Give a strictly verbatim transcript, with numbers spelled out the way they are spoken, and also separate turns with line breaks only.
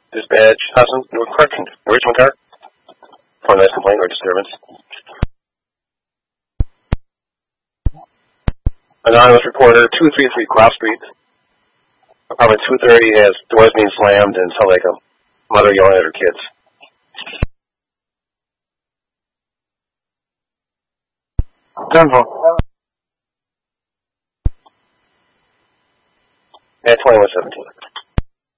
Dispatch, Hudson, North Correction. Original car. For a nice complaint or disturbance. Anonymous reporter, two three three Cross Street. Apartment two thirty has doors being slammed and sounds like a mother yelling at her kids.
Denver.
At twenty-one seventeen.